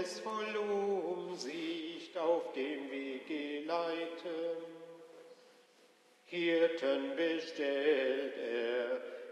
es voll Umsicht auf dem Weg geleiten. Hirten bestellt er,